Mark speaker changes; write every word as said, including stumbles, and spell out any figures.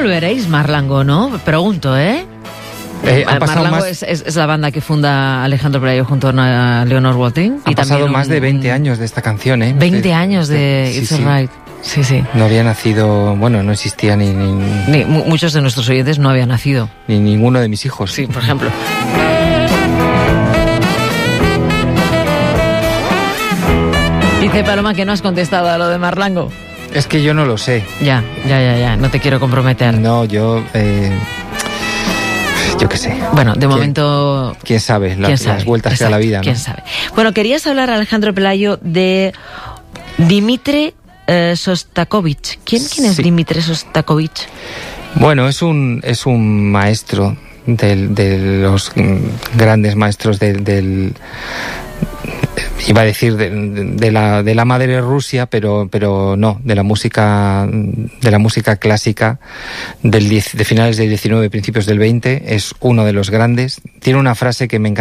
Speaker 1: volveréis, Marlango, ¿no? Pregunto, ¿eh?
Speaker 2: Eh, ha pasado
Speaker 1: Marlango
Speaker 2: más,
Speaker 1: es, es, es la banda que funda Alejandro Pelayo junto a Leonor Walting.
Speaker 2: ha
Speaker 1: y
Speaker 2: pasado
Speaker 1: también
Speaker 2: más
Speaker 1: un,
Speaker 2: de veinte años de esta canción, ¿eh?
Speaker 1: veinte años de
Speaker 2: sí,
Speaker 1: It's
Speaker 2: sí.
Speaker 1: Alright. Sí, sí.
Speaker 2: No había nacido, bueno, no existía ni, ni,
Speaker 1: Ni, mu- muchos de nuestros oyentes no habían nacido.
Speaker 2: ni ninguno de mis hijos.
Speaker 1: Sí, por ejemplo. Dice Paloma que no has contestado a lo de Marlango.
Speaker 2: Es que yo no lo sé.
Speaker 1: Ya, ya, ya, ya. No te quiero comprometer.
Speaker 2: No, yo... Eh, yo qué sé.
Speaker 1: Bueno, de
Speaker 2: ¿Quién-
Speaker 1: momento...
Speaker 2: ¿Quién sabe? La-
Speaker 1: ¿Quién sabe?
Speaker 2: Las vueltas que da la
Speaker 1: Exacto,
Speaker 2: vida, ¿no?
Speaker 1: ¿Quién sabe? Bueno, querías hablar, Alejandro Pelayo, de Dimitri eh, Sostakovich. ¿Quién, ¿Quién es
Speaker 2: Sí.
Speaker 1: Dimitri Sostakovich?
Speaker 2: Bueno, es un, es un maestro del, de los mm, grandes maestros del... del iba a decir de, de la de la madre Rusia, pero pero no, de la música de la música clásica del diez, de finales del diecinueve, principios del veinte. Es uno de los grandes. Tiene una frase que me encanta.